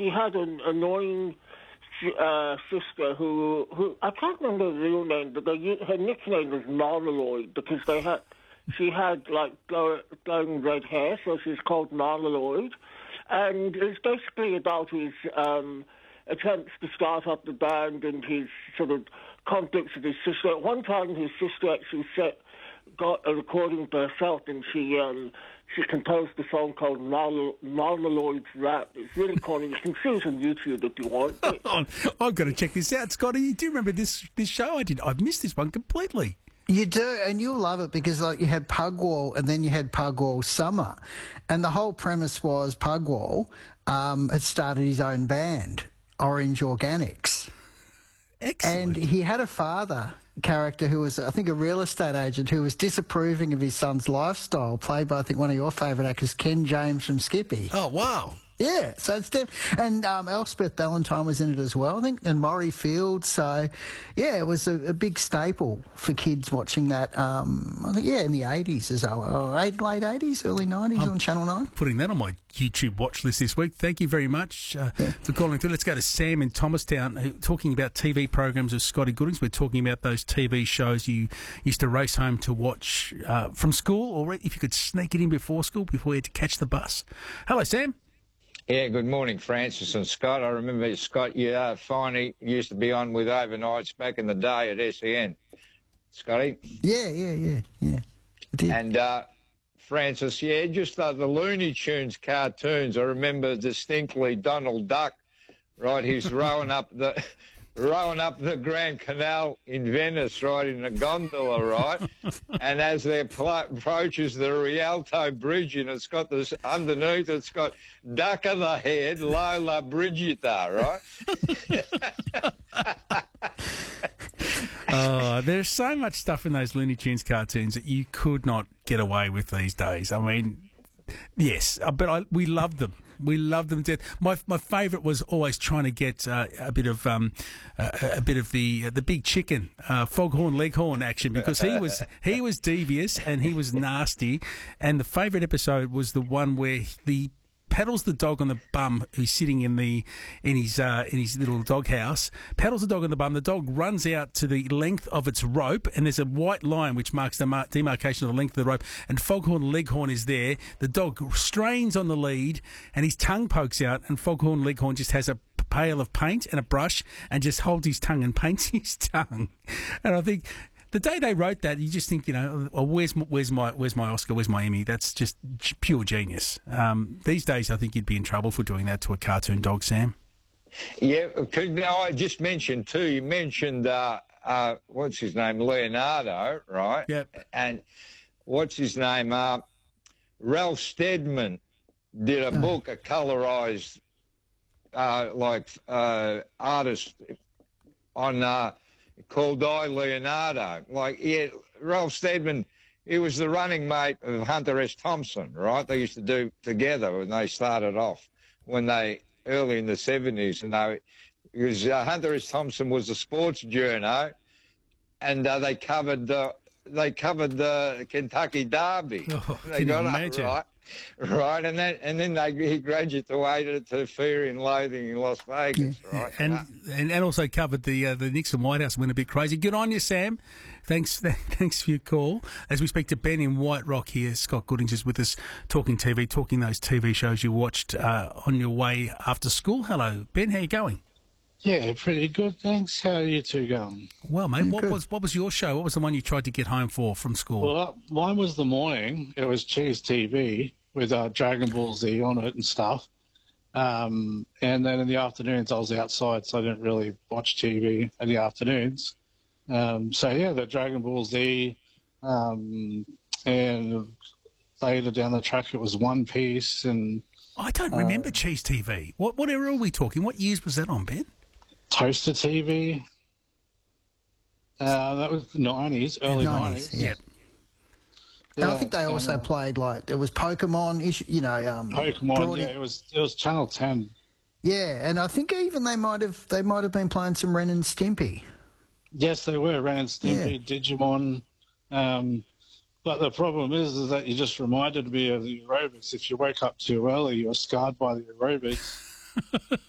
he had an annoying sister who I can't remember her real name, but her nickname was Marmalade because she had like glowing red hair, so she's called Marmalade. And it's basically about his attempts to start up the band and his sort of conflicts with his sister. At one time, his sister actually got a recording by herself, and she composed a song called Marmaloid's Rap. It's really corny. You can see it on YouTube if you want. I've got to check this out, Scotty. Do you remember this show? I've missed this one completely. You do, and you'll love it because like you had Pugwall and then you had Pugwall Summer. And the whole premise was Pugwall had started his own band, Orange Organics. Excellent. And he had a father character who was, I think, a real estate agent who was disapproving of his son's lifestyle, played by, I think, one of your favourite actors, Ken James from Skippy. Oh, wow. Yeah, so it's and Elspeth Ballantyne was in it as well, I think, and Maury Field. So, yeah, it was a big staple for kids watching that. I think, in the 80s as well, late 80s, early 90s on Channel 9. Putting that on my YouTube watch list this week. Thank you very much for calling through. Let's go to Sam in Thomastown, talking about TV programs of Scotty Goodings. We're talking about those TV shows you used to race home to watch from school, or if you could sneak it in before school, before you had to catch the bus. Hello, Sam. Yeah, good morning, Francis and Scott. I remember, Scott, you finally used to be on with overnights back in the day at SEN. Scotty? Yeah. I did. And Francis, just the Looney Tunes cartoons. I remember distinctly Donald Duck, right? He's rowing up the Grand Canal in Venice, right, in a gondola, right? And as they approaches the Rialto Bridge, and it's got this underneath, it's got Duck of the Head, Lola Brigida, right? There's so much stuff in those Looney Tunes cartoons that you could not get away with these days. I mean, yes, but we loved them. We loved them to death. My favourite was always trying to get a bit of the big chicken, Foghorn Leghorn action, because he was devious and he was nasty. And the favourite episode was the one where he paddles the dog on the bum who's sitting in his little doghouse, paddles the dog on the bum. The dog runs out to the length of its rope, and there's a white line which marks the demarcation of the length of the rope, and Foghorn Leghorn is there. The dog strains on the lead, and his tongue pokes out, and Foghorn Leghorn just has a pail of paint and a brush and just holds his tongue and paints his tongue. And I think the day they wrote that, you just think, where's my Oscar, where's my Emmy? That's just pure genius. These days, I think you'd be in trouble for doing that to a cartoon dog, Sam. Yeah, I just mentioned too. You mentioned what's his name, Leonardo, right? Yep. And what's his name, Ralph Steadman did a book, a colorized artist on. Called I, Leonardo. Ralph Steadman, he was the running mate of Hunter S. Thompson, right? They used to do together when they started off, early in the 70s. And because Hunter S. Thompson was a sports journo, and they covered the Kentucky Derby. Oh, they got imagine. It right, and then he graduated to Fear and Loathing in Las Vegas, right? And also covered the Nixon White House. Went a bit crazy. Good on you, Sam. Thanks for your call. As we speak to Ben in White Rock here, Scott Goodings is with us, talking TV, talking those TV shows you watched on your way after school. Hello, Ben. How you going? Yeah, pretty good, thanks. How are you two going? Well, mate, what was your show? What was the one you tried to get home for from school? Well, mine was the morning. It was Cheese TV with Dragon Ball Z on it and stuff. And then in the afternoons, I was outside, so I didn't really watch TV in the afternoons. The Dragon Ball Z, and later down the track, it was One Piece. And I don't remember Cheese TV. What era are we talking? What years was that on, Ben? Toaster TV. That was the 90s, early 90s. Yeah. And I think they also played there was Pokemon, Pokemon, it was Channel 10. Yeah, and I think even they might have been playing some Ren and Stimpy. Yes, they were Ren and Stimpy, Digimon. But the problem is that you just reminded me of the aerobics. If you wake up too early, you're scarred by the aerobics.